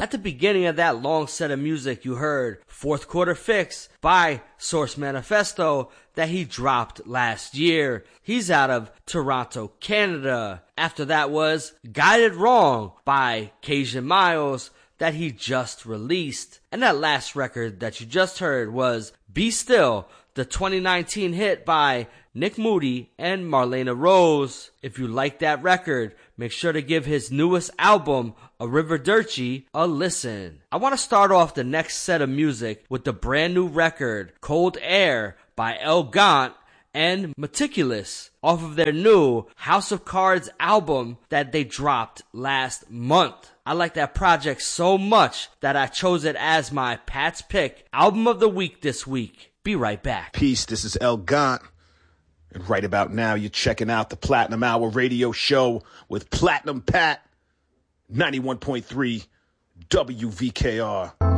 At the beginning of that long set of music, you heard Fourth Quarter Fix by Source Manifesto that he dropped last year. He's out of Toronto, Canada. After that was Guided Wrong by Cajun Miles that he just released. And that last record that you just heard was Be Still, the 2019 hit by Nick Moody and Marlena Rose. If you like that record, make sure to give his newest album, Arrivederci, a listen. I want to start off the next set of music with the brand new record, Cold Air by El Gant and Meticulous, off of their new House of Cards album that they dropped last month. I like that project so much that I chose it as my Pat's Pick album of the week this week. Be right back. Peace, this is El Gant. And right about now, you're checking out the Platinum Hour radio show with Platinum Pat, 91.3 WVKR.